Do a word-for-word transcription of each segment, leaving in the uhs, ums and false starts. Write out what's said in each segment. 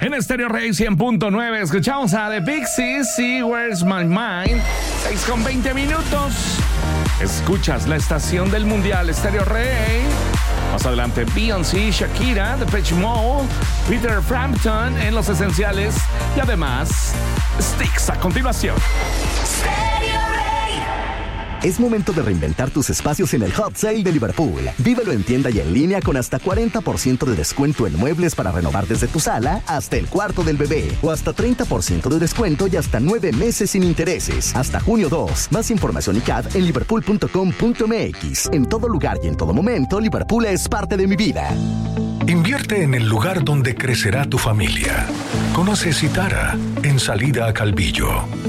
En Estéreo Rey cien punto nueve escuchamos a The Pixies y Where's My Mind. seis con veinte minutos. Escuchas la estación del Mundial, Estéreo Rey. Más adelante, Beyoncé, Shakira, Depeche Mode, Peter Frampton en Los Esenciales y además, Styx a continuación. Es momento de reinventar tus espacios en el Hot Sale de Liverpool. Vívelo en tienda y en línea con hasta cuarenta por ciento de descuento en muebles para renovar desde tu sala hasta el cuarto del bebé. O hasta treinta por ciento de descuento y hasta nueve meses sin intereses. Hasta junio dos. Más información y C A D en liverpool punto com punto m x. En todo lugar y en todo momento, Liverpool es parte de mi vida. Invierte en el lugar donde crecerá tu familia. Conoce Citara en Salida a Calvillo.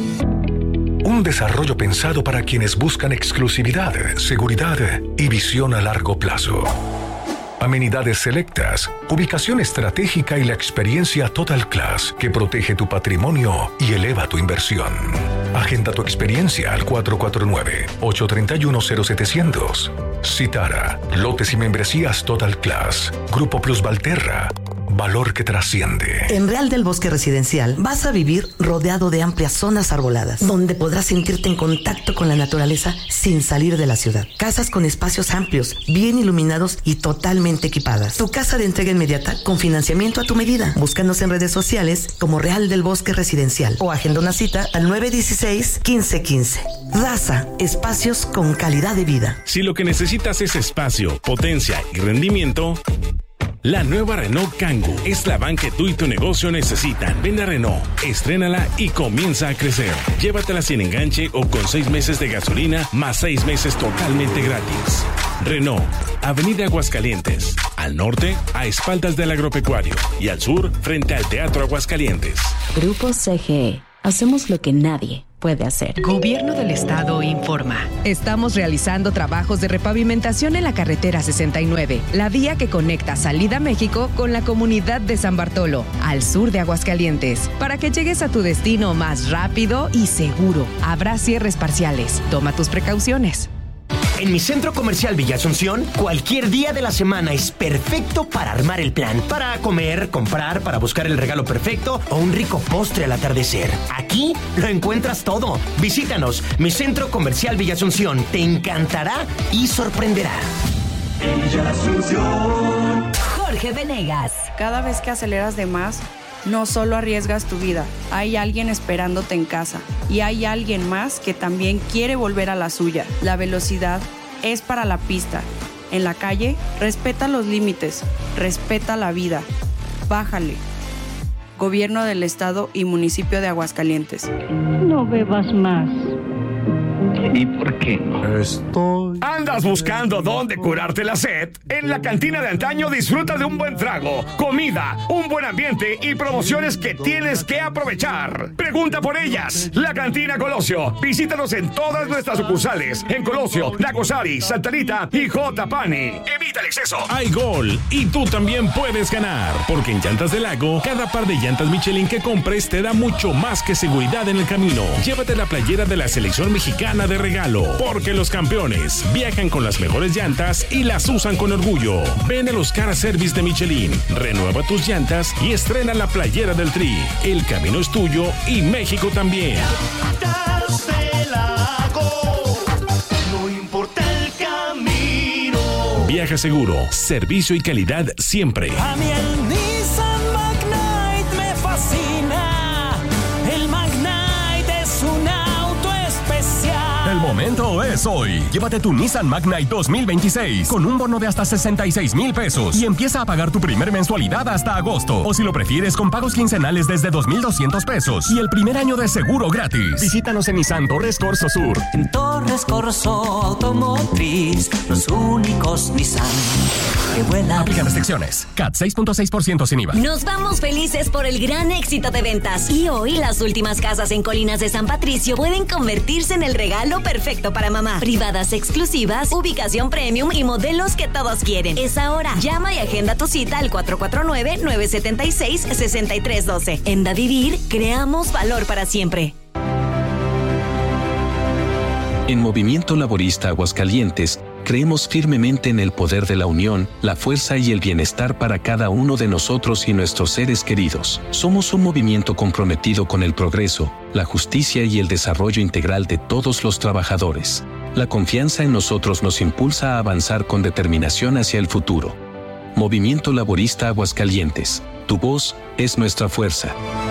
Un desarrollo pensado para quienes buscan exclusividad, seguridad y visión a largo plazo. Amenidades selectas, ubicación estratégica y la experiencia Total Class que protege tu patrimonio y eleva tu inversión. Agenda tu experiencia al cuatro cuatro nueve, ocho tres uno, cero siete cero cero. Citara, lotes y membresías Total Class. Grupo Plus Valterra. Valor que trasciende. En Real del Bosque Residencial vas a vivir rodeado de amplias zonas arboladas, donde podrás sentirte en contacto con la naturaleza sin salir de la ciudad. Casas con espacios amplios, bien iluminados y totalmente equipadas. Tu casa de entrega inmediata con financiamiento a tu medida. Búscanos en redes sociales como Real del Bosque Residencial o agenda una cita al nueve uno seis, quince quince. Raza, espacios con calidad de vida. Si lo que necesitas es espacio, potencia y rendimiento, la nueva Renault Kangoo es la van que tú y tu negocio necesitan. Ven a Renault, estrénala y comienza a crecer. Llévatela sin enganche o con seis meses de gasolina más seis meses totalmente gratis. Renault, Avenida Aguascalientes. Al norte, a espaldas del agropecuario. Y al sur, frente al Teatro Aguascalientes. Grupo C G E. Hacemos lo que nadie puede hacer. Gobierno del Estado informa. Estamos realizando trabajos de repavimentación en la carretera sesenta y nueve, la vía que conecta Salida México con la comunidad de San Bartolo, al sur de Aguascalientes, para que llegues a tu destino más rápido y seguro. Habrá cierres parciales. Toma tus precauciones. En mi centro comercial Villa Asunción, cualquier día de la semana es perfecto para armar el plan. Para comer, comprar, para buscar el regalo perfecto o un rico postre al atardecer. Aquí lo encuentras todo. Visítanos, mi centro comercial Villa Asunción. Te encantará y sorprenderá. Villa Asunción. Jorge Venegas. Cada vez que aceleras de más, no solo arriesgas tu vida, hay alguien esperándote en casa y hay alguien más que también quiere volver a la suya. La velocidad es para la pista. En la calle, respeta los límites, respeta la vida. Bájale. Gobierno del Estado y Municipio de Aguascalientes. No bebas más. ¿Y por qué? Estoy... ¿Andas buscando dónde curarte la sed? En la cantina de antaño disfruta de un buen trago, comida, un buen ambiente y promociones que tienes que aprovechar. Pregunta por ellas. La Cantina Colosio. Visítanos en todas nuestras sucursales. En Colosio, Nacosari, Santa Rita y J. Pani. Evita el exceso. Hay gol y tú también puedes ganar. Porque en Llantas del Lago, cada par de llantas Michelin que compres te da mucho más que seguridad en el camino. Llévate la playera de la selección mexicana de regalo, porque los campeones viajan con las mejores llantas y las usan con orgullo. Ven a los Car Service de Michelin, renueva tus llantas y estrena la playera del Tri. El camino es tuyo y México también. No importa el camino. Viaja seguro, servicio y calidad siempre. A mí el Nissan Magnite me fascina. El Magnite es un auto especial. El momento es hoy. Llévate tu Nissan Magnite dos mil veintiséis con un bono de hasta sesenta y seis mil pesos y empieza a pagar tu primer mensualidad hasta agosto. O si lo prefieres, con pagos quincenales desde dos mil doscientos pesos y el primer año de seguro gratis. Visítanos en Nissan Torres Corso Sur. En Torres Corso Automotriz, los únicos Nissan que vuelan. Aplican restricciones. C A T seis punto seis por ciento sin I V A. Nos vamos felices por el gran éxito de ventas. Y hoy las últimas casas en Colinas de San Patricio pueden convertirse en el regalo perfecto para mamá. Privadas exclusivas, ubicación premium y modelos que todos quieren. Es ahora. Llama y agenda tu cita al cuatro cuatro nueve, nueve siete seis, seis tres uno dos. En Da Vivir, creamos valor para siempre. En Movimiento Laborista Aguascalientes, Creemos firmemente en el poder de la unión, la fuerza y el bienestar para cada uno de nosotros y nuestros seres queridos. Somos un movimiento comprometido con el progreso, la justicia y el desarrollo integral de todos los trabajadores. La confianza en nosotros nos impulsa a avanzar con determinación hacia el futuro. Movimiento Laborista Aguascalientes. Tu voz es nuestra fuerza.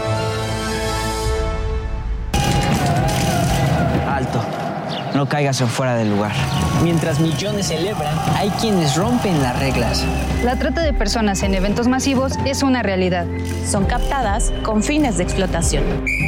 Alto. No caigas en fuera del lugar. Mientras millones celebran, hay quienes rompen las reglas. La trata de personas en eventos masivos es una realidad. Son captadas con fines de explotación.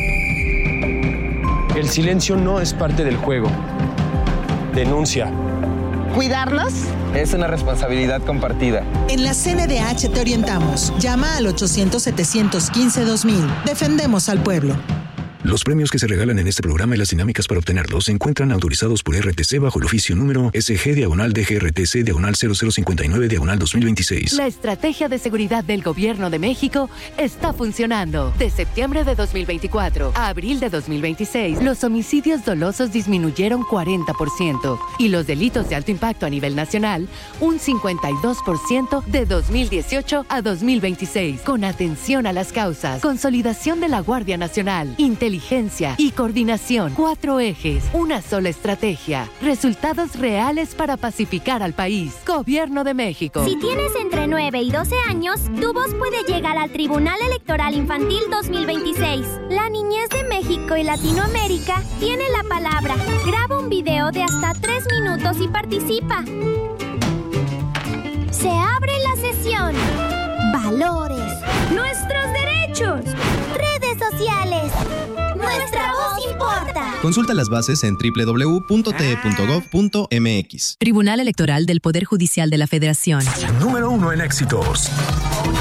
El silencio no es parte del juego. Denuncia. ¿Cuidarnos? Es una responsabilidad compartida. En la C N D H te orientamos. Llama al ochocientos, setecientos quince, dos mil. Defendemos al pueblo. Los premios que se regalan en este programa y las dinámicas para obtenerlos se encuentran autorizados por R T C bajo el oficio número S G diagonal D G R T C diagonal cero cero cincuenta y nueve diagonal dos mil veintiséis. La estrategia de seguridad del Gobierno de México está funcionando. De septiembre de dos mil veinticuatro a abril de dos mil veintiséis, los homicidios dolosos disminuyeron cuarenta por ciento y los delitos de alto impacto a nivel nacional un cincuenta y dos por ciento de dos mil dieciocho a dos mil veintiséis. Con atención a las causas, consolidación de la Guardia Nacional, inteligencia y coordinación. Cuatro ejes, una sola estrategia. Resultados reales para pacificar al país. Gobierno de México. Si tienes entre nueve y doce años, tu voz puede llegar al Tribunal Electoral Infantil dos mil veintiséis. La niñez de México y Latinoamérica tiene la palabra. Graba un video de hasta tres minutos y participa. Se abre la sesión. Valores. Nuestros derechos. Redes sociales. Nuestra voz importa. Consulta las bases en doble u doble u doble u punto t e punto gov punto m x. Tribunal Electoral del Poder Judicial de la Federación. Número uno en éxitos.